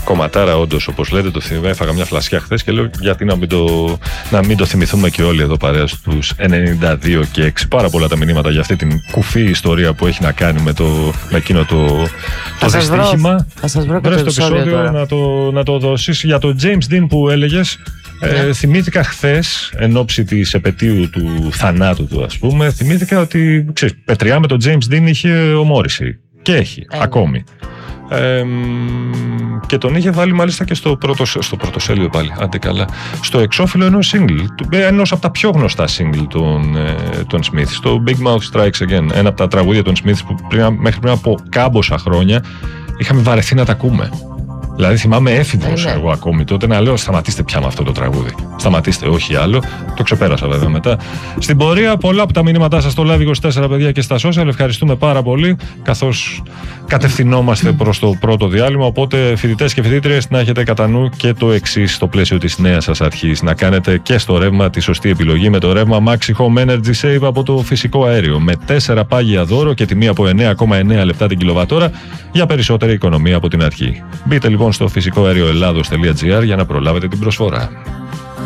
κομματάρα, όντως, όπως λέτε. Έφαγα μια φλασιά χθες και λέω γιατί να μην το θυμηθούμε και όλοι εδώ παρέα στους 92 και 6. Πάρα πολλά τα μηνύματα για αυτή την κουφή ιστορία που έχει να κάνει με εκείνο το δυστύχημα. Θα σας βρω στο επεισόδιο να το δώσεις. Για το James Dean που έλεγες, θυμήθηκα χθες, εν ώψη της επετείου του θανάτου του, ας πούμε, θυμήθηκα ότι πετριά με τον James Dean είχε ο Morrissey. Και έχει, ακόμη. Και τον είχε βάλει μάλιστα και στο πρωτοσέλιδο πάλι, άντε καλά, στο εξώφυλλο ενός από τα πιο γνωστά single των Smiths, το Big Mouth Strikes Again, ένα από τα τραγούδια των Smiths που μέχρι πριν από κάμποσα χρόνια είχαμε βαρεθεί να τα ακούμε. Δηλαδή θυμάμαι έφηβος εγώ ακόμη τότε να λέω σταματήστε πια με αυτό το τραγούδι. Σταματήστε, όχι άλλο. Το ξεπέρασα βέβαια μετά. Στην πορεία πολλά από τα μηνύματά σας στο Live24 παιδιά και στα social. Ευχαριστούμε πάρα πολύ καθώς κατευθυνόμαστε προς το πρώτο διάλειμμα. Οπότε φοιτητές και φοιτήτριες να έχετε κατά νου και το εξής στο πλαίσιο της νέας σας αρχής. Να κάνετε και στο ρεύμα τη σωστή επιλογή με το ρεύμα Maxi Home Energy Save από το φυσικό αέριο. Με 4 πάγια δώρο και τιμή από 9,9 λεπτά την κιλοβατόρα για περισσότερη οικονομία από την αρχή. Μπείτε λοιπόν στο φυσικοαερioelados.gr για να προλάβετε την προσφορά.